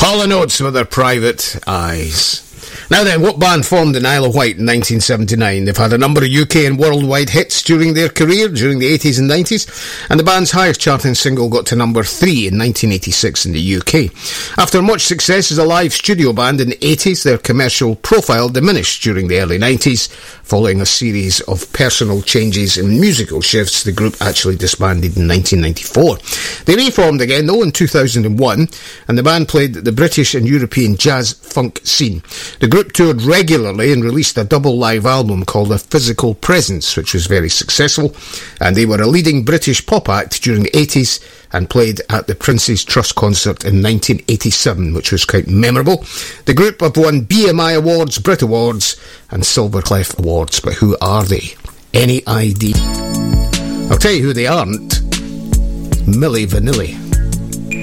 Hall & Oates with their Private Eyes. Now then, what band formed in Isle of Wight in 1979? They've had a number of UK and worldwide hits during their career, during the 80s and 90s, and the band's highest charting single got to number 3 in 1986 in the UK. After much success as a live studio band in the 80s, their commercial profile diminished during the early 90s. Following a series of personal changes and musical shifts, the group actually disbanded in 1994. They reformed again, though, in 2001, and the band played the British and European jazz funk scene. The group toured regularly and released a double live album called A Physical Presence, which was very successful, and they were a leading British pop act during the 80s and played at the Prince's Trust concert in 1987, which was quite memorable. The group have won BMI Awards, Brit Awards and Silverclef Awards, but who are they? Any idea? I'll tell you who they aren't. Milli Vanilli.